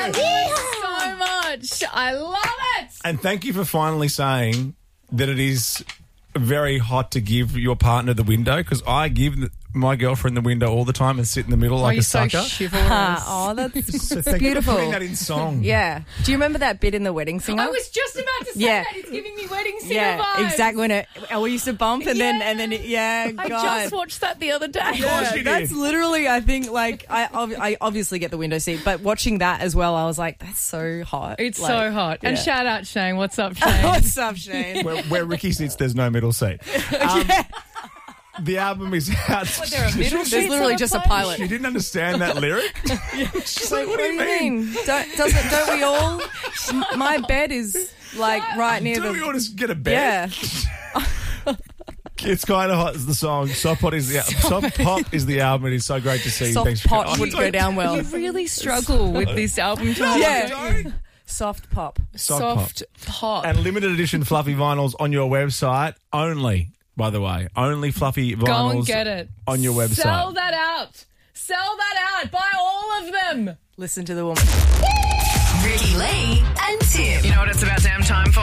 I love it so much. I love it. And thank you for finally saying that it is very hot to give your partner the window, because I give my girlfriend the window all the time and sit in the middle like a sucker. So chivalrous. Oh, that's So thank you for beautiful. putting that in song. Yeah. Do you remember that bit in The Wedding Singer? I was just about to say Yeah. that. It's giving me wedding singer yeah, vibes. exactly. When we used to bump and then I God. just watched that the other day. course you did. That's literally, I think, like, I obviously get the window seat, but watching that as well, I was like, that's so hot. It's Like, so hot. And yeah. shout out Shane. What's up, Shane? What's up, Shane? Where Ricky sits, there's no middle seat. The album is out. There's literally just a pilot. She didn't understand that lyric. She's like, what do you mean? Don't we all? My bed is like right near Do we the. all just get a bed? Yeah. It's kind of hot as the song. Soft Pop is the album. It is so great to see. Soft Thanks for pot coming. would go down well. You really struggle with this album title. Yeah. don't you? Soft pop. Soft pop. And limited edition fluffy vinyls on your website only, by the way. Only fluffy vinyls Go and get it. on your website. Sell that out. Sell that out. Buy all of them. Listen to the woman. Ricky Lee and Tim. You know what it's about damn time for?